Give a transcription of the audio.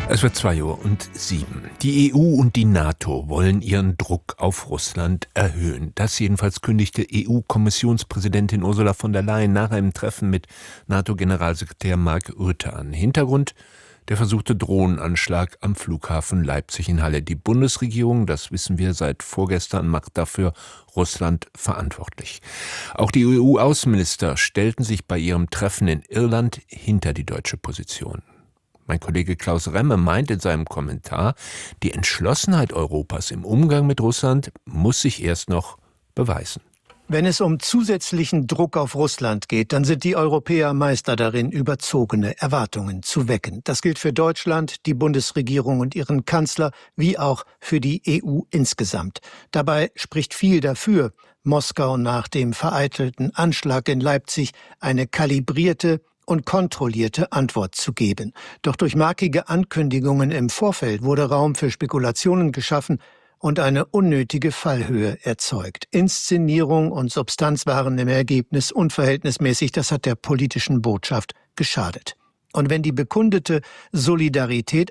Es wird 2:07 Uhr. Die EU und die NATO wollen ihren Druck auf Russland erhöhen. Das jedenfalls kündigte EU-Kommissionspräsidentin Ursula von der Leyen nach einem Treffen mit NATO-Generalsekretär Mark Rutte an. Hintergrund: der versuchte Drohnenanschlag am Flughafen Leipzig in Halle. Die Bundesregierung, das wissen wir seit vorgestern, macht dafür Russland verantwortlich. Auch die EU-Außenminister stellten sich bei ihrem Treffen in Irland hinter die deutsche Position. Mein Kollege Klaus Remme meint in seinem Kommentar, die Entschlossenheit Europas im Umgang mit Russland muss sich erst noch beweisen. Wenn es um zusätzlichen Druck auf Russland geht, dann sind die Europäer Meister darin, überzogene Erwartungen zu wecken. Das gilt für Deutschland, die Bundesregierung und ihren Kanzler, wie auch für die EU insgesamt. Dabei spricht viel dafür, Moskau nach dem vereitelten Anschlag in Leipzig eine kalibrierte und kontrollierte Antwort zu geben. Doch durch markige Ankündigungen im Vorfeld wurde Raum für Spekulationen geschaffen und eine unnötige Fallhöhe erzeugt. Inszenierung und Substanz waren im Ergebnis unverhältnismäßig, das hat der politischen Botschaft geschadet. Und wenn die bekundete Solidarität